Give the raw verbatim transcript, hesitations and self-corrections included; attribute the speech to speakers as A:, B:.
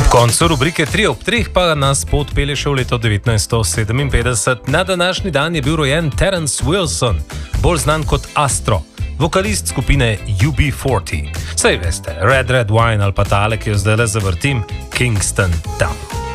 A: Ob koncu rubrike tri ob treh pa nas pot pelje še v leto devetnajststo sedeminpetdeset. Na današnji dan je bil rojen Terence Wilson, bolj znan kot Astro, vokalist skupine U B štirideset. Saj veste, Red Red Wine ali pa tale, ki jo zdaj le zavrtim, Kingston Town.